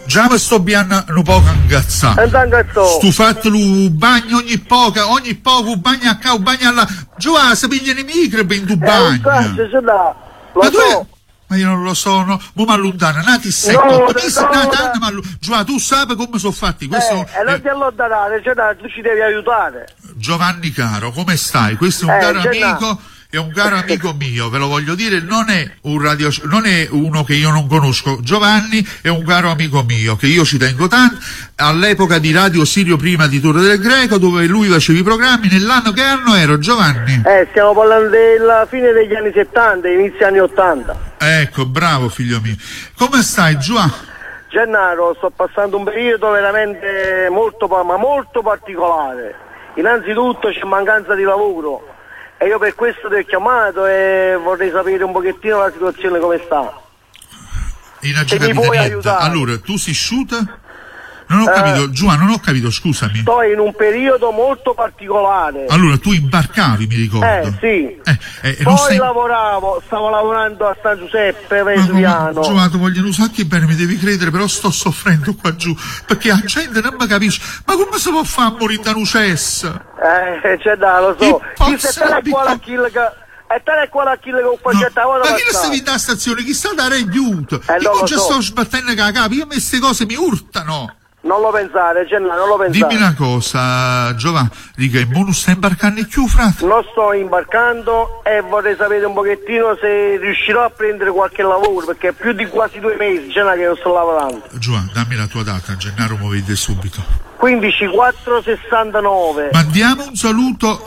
Già mi sto bianna un po' ingazzato. Sto fatto il bagno ogni poco un bagno a qua, un bagno là. Già, si pigliano i microbi in tu bagno. Ma io non lo so, no. Mo m'allontana, nati secco. Già, tu sai come sono fatti. Questo e non ti allontanare, tu ci devi aiutare. Giovanni caro, come stai? Questo è un caro amico. È un caro amico mio, ve lo voglio dire, non è uno che io non conosco. Giovanni è un caro amico mio, che io ci tengo tanto, all'epoca di Radio Sirio prima di Torre del Greco, dove lui faceva i programmi. Nell'anno che anno ero, Giovanni? Stiamo parlando della fine degli anni 70, inizio anni 80. Ecco, bravo figlio mio. Come stai, Giovanni? Gennaro, sto passando un periodo veramente molto particolare. Innanzitutto c'è mancanza di lavoro. E io per questo ti ho chiamato e vorrei sapere un pochettino la situazione come sta. Se mi puoi aiutare. Allora, tu sei shooter? Non ho capito, Giovanni, non ho capito, scusami. Sto in un periodo molto particolare. Allora, tu imbarcavi, mi ricordo. Sì. Poi stavo lavorando a San Giuseppe, Vesuviano. Giovanni, voglio un sacco bene, mi devi credere, però sto soffrendo qua giù, perché la gente non mi capisce. Ma come si può fare a morire da un cesso? Lo so. Chi se te ne qua la kill che... E te ne qua la kill che ho facciato ma chi sta in da stazione? Chi sta da aiuto? Io già sto sbattendo la capo, io queste cose mi urtano. Non lo pensare, non lo pensare. Dimmi una cosa, Giovanni, dica, non stai imbarcando più, frate? Non sto imbarcando e vorrei sapere un pochettino se riuscirò a prendere qualche lavoro, perché è più di quasi 2 mesi che non sto lavorando. Giovanni, dammi la tua data, Gennaro mi vede subito. 15469. Mandiamo un saluto,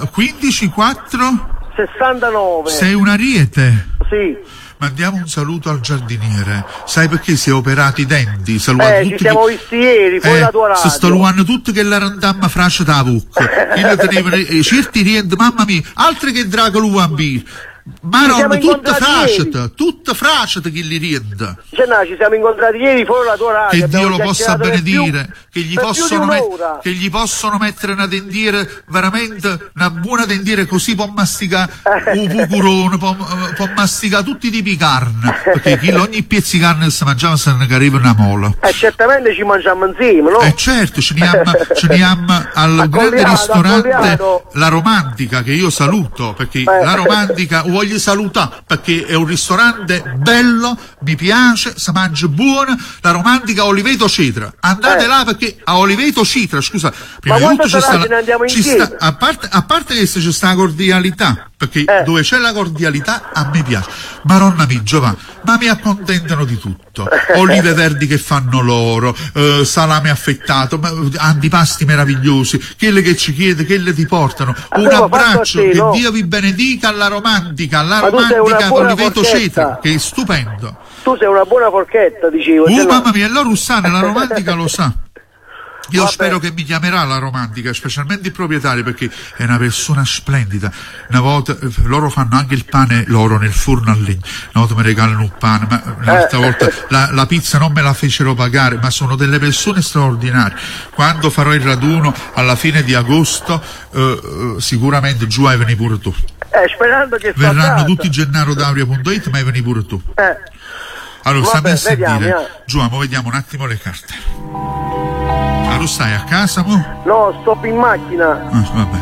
15469. Sei un ariete? Sì. Mandiamo un saluto al giardiniere. Sai perché si è operato i denti? Ci siamo visti ieri, fuori la tua radio. Si sto luando tutto che la randamma frascia da bucca. Certi riente, mamma mia, altri che Dracolo Vampiro. Ma non, tutta frasciata che li rienda. Ci siamo incontrati ieri fuori la tua radio. Che Dio lo possa benedire, che gli possono mettere una dendiere, veramente una buona dendiere, così può masticare un bucurone, può masticare tutti i tipi di carne, perché ogni pezzo di carne che si mangiava se ne arriva una mola. Certamente ci mangiamo insieme, no? Certo, ce ne abbiamo al grande ristorante La Romantica, che io saluto, perché La Romantica voglio salutare, perché è un ristorante bello, mi piace, si mangia buono. La Romantica Oliveto Cetra, andate là, perché a Oliveto Cetra, scusa, prima di tutto a parte che c'è sta la cordialità, perché dove c'è la cordialità a me piace. Maronna mia, Giovanni, ma mi accontentano di tutto, olive verdi che fanno loro, salame affettato, antipasti meravigliosi, quelle che ci chiede, quelle ti portano. Un abbraccio, che Dio vi benedica alla Romantica Oliveto Cetra, che è stupendo. Tu sei una buona forchetta, dicevo. Mamma mia, la Russana, la Romantica lo sa. Io spero che mi chiamerà La Romantica, specialmente il proprietario, perché è una persona splendida. Una volta loro fanno anche il pane loro nel forno a legna, una volta mi regalano un pane, ma l'altra volta la pizza non me la fecero pagare, ma sono delle persone straordinarie. Quando farò il raduno alla fine di agosto, sicuramente giù hai venire pure tu. Sperando che verranno tutti gennarodauria.it, ma hai venire pure tu. Allora, stammi a sentire. Giù, vediamo un attimo le carte. Allora, stai a casa, mo? No, sto in macchina. Vabbè.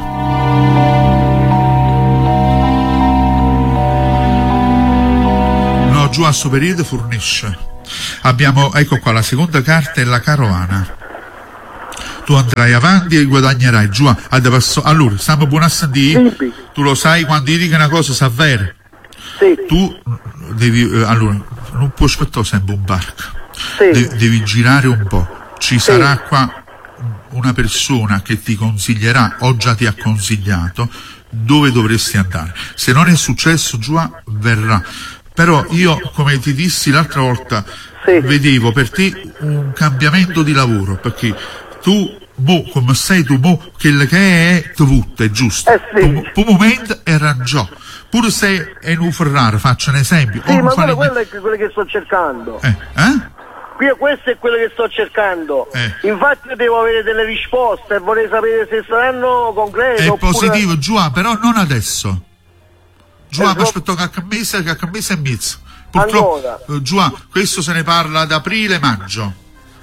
No, giù a sto periodo fornisce. Abbiamo, ecco qua, la seconda carta è la carovana. Tu andrai avanti e guadagnerai. Giù, allora, stiamo buoni a sentire. Sì. Tu lo sai, quando ti dico una cosa sa vera. Sì. Tu devi, allora, non puoi aspettare sempre un barco. Sì. Devi girare un po'. Ci sarà qua una persona che ti consiglierà, o già ti ha consigliato, dove dovresti andare. Se non è successo, giù verrà. Però io, come ti dissi l'altra volta, vedevo per te un cambiamento di lavoro, perché tu, come sei tu, quello che è dovuto, è giusto. Per un momento era già. Pure se è un Ferrari, faccio un esempio. Sì, ma quello è quello che sto cercando. Questo è quello che sto cercando. Infatti io devo avere delle risposte e vorrei sapere se saranno concrete. È positivo, giù, però non adesso. Giù, mi aspetto che a mese e mezzo. Purtroppo, giù, questo se ne parla ad aprile-maggio.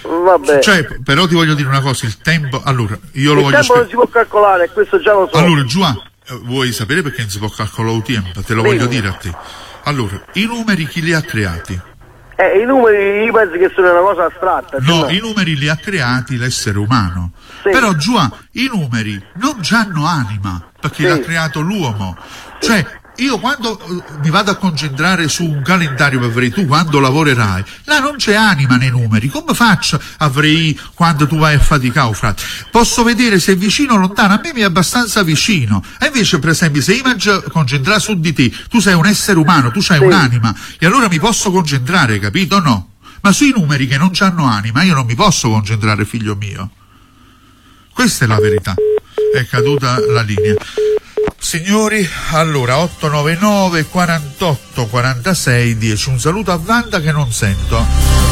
Vabbè. Cioè, però ti voglio dire una cosa, il tempo, allora, io lo voglio il tempo non si può calcolare, questo già lo so. Allora, Giovanni, vuoi sapere perché non si può calcolare il tempo? Te lo voglio dire a te. Allora, i numeri chi li ha creati? I numeri io penso che sono una cosa astratta. No, i numeri li ha creati l'essere umano. Sì. Però Giovanni, i numeri non hanno anima, perché l'ha creato l'uomo. Cioè, io quando mi vado a concentrare su un calendario per vedere tu quando lavorerai, là non c'è anima nei numeri. Come faccio a vedere quando tu vai a faticare, frate? Posso vedere se è vicino o lontano, a me mi è abbastanza vicino. E invece, per esempio, se io mi concentrare su di te, tu sei un essere umano, tu hai un'anima, e allora mi posso concentrare, capito o no? Ma sui numeri che non hanno anima io non mi posso concentrare, figlio mio. Questa è la verità. È caduta la linea. Signori, allora 899 48 46 10. Un saluto a Wanda che non sento.